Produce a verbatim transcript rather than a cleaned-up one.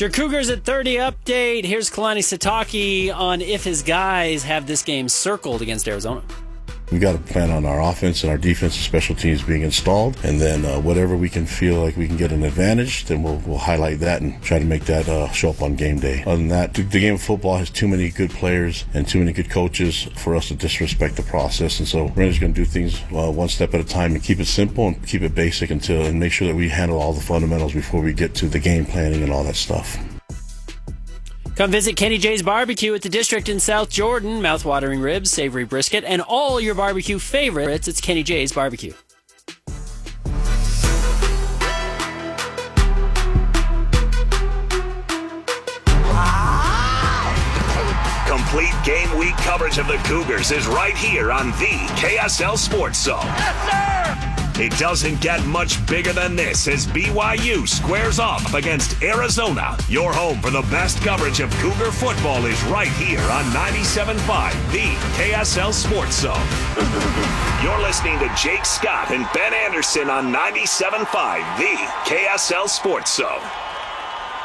It's your Cougars at thirty update. Here's Kalani Sitake on if his guys have this game circled against Arizona. We've got to plan on our offense and our defense and special teams being installed, and then uh, whatever we can feel like we can get an advantage, then we'll, we'll highlight that and try to make that uh, show up on game day. Other than that, the game of football has too many good players and too many good coaches for us to disrespect the process, and so we're just going to do things uh, one step at a time and keep it simple and keep it basic until and make sure that we handle all the fundamentals before we get to the game planning and all that stuff. Come visit Kenny J's Barbecue at the District in South Jordan. Mouth-watering ribs, savory brisket, and all your barbecue favorites. It's Kenny J's Barbecue. Complete game week coverage of the Cougars is right here on the K S L Sports Zone. Yes, sir! It doesn't get much bigger than this as B Y U squares off against Arizona. Your home for the best coverage of Cougar football is right here on ninety-seven point five, the K S L Sports Zone. You're listening to Jake Scott and Ben Anderson on ninety-seven point five, the K S L Sports Zone.